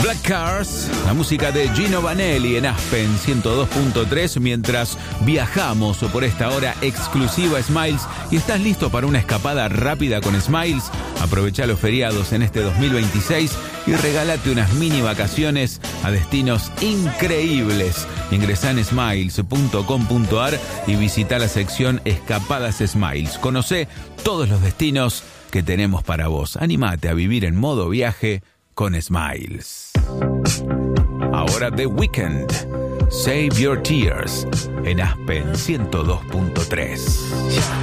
Black Cars, la música de Gino Vanelli en Aspen 102.3, mientras viajamos por esta hora exclusiva Smiles. ¿Y estás listo para una escapada rápida con Smiles? Aprovecha los feriados en este 2026 y regálate unas mini vacaciones a destinos increíbles. Ingresá en smiles.com.ar y visita la sección Escapadas Smiles. Conocé todos los destinos que tenemos para vos. Anímate a vivir en modo viaje con Smiles. Ahora The Weeknd, Save Your Tears en Aspen 102.3.